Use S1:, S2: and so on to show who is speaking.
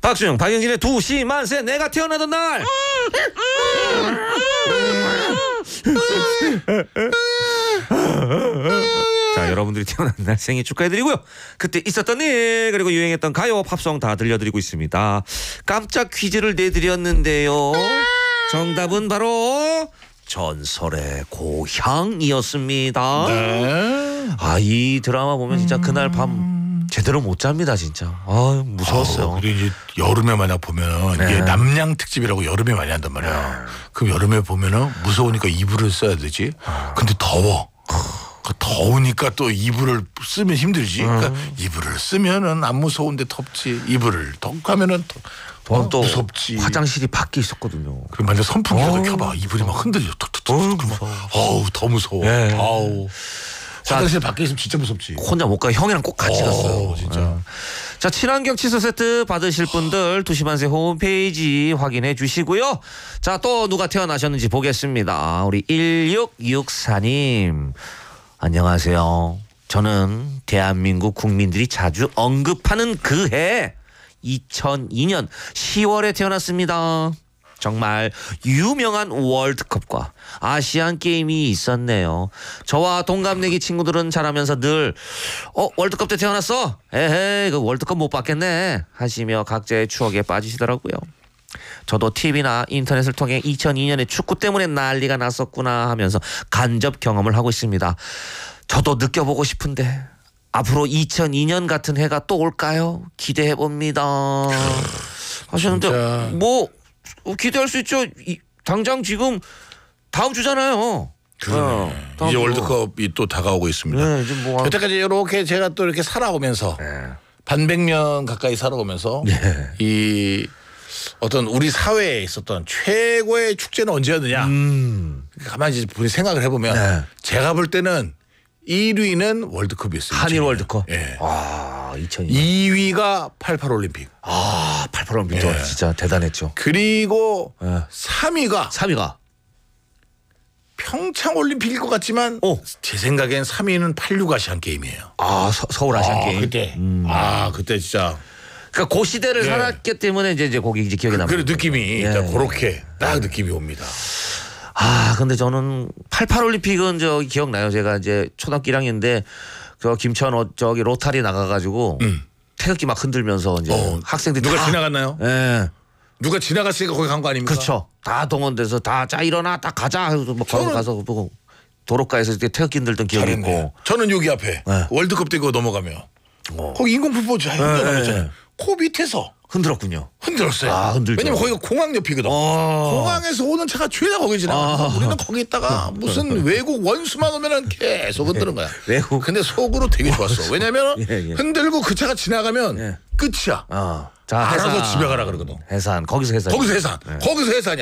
S1: 박수영, 박영진의 2시 만세 내가 태어나던 날. 자, 여러분들이 태어난 날 생일 축하해드리고요. 그때 있었던 일 그리고 유행했던 가요 팝송 다 들려드리고 있습니다. 깜짝 퀴즈를 내드렸는데요. 정답은 바로 전설의 고향이었습니다.
S2: 네.
S1: 아, 이 드라마 보면 진짜 그날 밤 제대로 못 잡니다 진짜. 아, 무서웠어요.
S2: 그리고 이제 여름에 만약 보면은 이게 남양 특집이라고 여름에 많이 한단 말이야. 그럼 여름에 보면은 무서우니까 이불을 써야 되지. 근데 더워. 더우니까 또 이불을 쓰면 힘들지. 그러니까 이불을 쓰면은 안 무서운데 덥지. 이불을 덮하면은
S1: 또
S2: 무섭지.
S1: 화장실이 밖에 있었거든요.
S2: 그럼 만약 선풍기라도 켜봐. 이불이 막 흔들려. 툭툭툭. 어우 더 무서워.
S1: 네.
S2: 아우. 화장실 밖에 있으면 진짜 무섭지.
S1: 혼자 못 가. 형이랑 꼭 같이 갔어요.
S2: 진짜.
S1: 자, 친환경 칫솔 세트 받으실 분들 2시 만세 홈페이지 확인해 주시고요. 자, 또 누가 태어나셨는지 보겠습니다. 우리 1664님. 안녕하세요. 저는 대한민국 국민들이 자주 언급하는 그 해 2002년 10월에 태어났습니다. 정말 유명한 월드컵과 아시안 게임이 있었네요. 저와 동갑내기 친구들은 자라면서 늘 월드컵 때 태어났어? 에헤이 그 월드컵 못 봤겠네 하시며 각자의 추억에 빠지시더라고요. 저도 TV나 인터넷을 통해 2002년에 축구 때문에 난리가 났었구나 하면서 간접 경험을 하고 있습니다. 저도 느껴보고 싶은데 앞으로 2002년 같은 해가 또 올까요? 기대해봅니다 하셨는데
S2: 진짜.
S1: 뭐 기대할 수 있죠. 당장 지금 다음 주잖아요.
S2: 그러네.
S1: 다음
S2: 이제
S1: 주.
S2: 월드컵이 또 다가오고 있습니다.
S1: 네, 이제 뭐
S2: 여태까지 이렇게 제가 또 이렇게 살아오면서 반백년 가까이 살아오면서 이 어떤 우리 사회에 있었던 최고의 축제는 언제였느냐. 가만히 본인 생각을 해보면 제가 볼 때는 1위는 월드컵이었어요.
S1: 한일 월드컵.
S2: 예.
S1: 아, 2002년.
S2: 2위가 88 올림픽.
S1: 아, 88 올림픽 진짜 대단했죠.
S2: 그리고 3위가
S1: 3위가
S2: 평창 올림픽일 것 같지만 제 생각엔 3위는 86 아시안 게임이에요.
S1: 아, 서울 아시안 게임.
S2: 그때. 그때 진짜.
S1: 그러니까 그 시대를 살았기 때문에 이제 거기 이제 기억에 남는.
S2: 그 느낌이 그렇게 딱 느낌이 옵니다.
S1: 아, 근데 저는 88 올림픽은 기억나요. 제가 이제 초등학교 1학년인데 그 김천 저기 로타리 나가가지고 태극기 막 흔들면서 이제 학생들이
S2: 누가
S1: 다
S2: 지나갔나요?
S1: 예.
S2: 누가 지나갔으니까 거기 간 거 아닙니까?
S1: 그렇죠. 다 동원돼서 다 자 일어나 딱 가자 해서 막 가서 보고 도로가에서 이렇게 태극기 흔들던 기억이 있고.
S2: 저는 여기 앞에 월드컵 때 그거 넘어가면 거기 인공풀보 자연잖아요. 그 밑에서
S1: 흔들었군요.
S2: 흔들었어요.
S1: 아, 흔들죠.
S2: 왜냐면 거기가 공항 옆이거든. 공항에서 오는 차가 죄다 거기 지나가. 우리는 거기 있다가 무슨 외국 원수만 오면은 계속 흔드는 거야.
S1: 외국.
S2: 근데 속으로 되게 좋았어. 왜냐면 흔들고 그 차가 지나가면 끝이야.
S1: 자,
S2: 알아서
S1: 해산.
S2: 집에 가라 그러거든.
S1: 해산. 거기서 해산.
S2: 거기서 해산. 거기서 해산이야.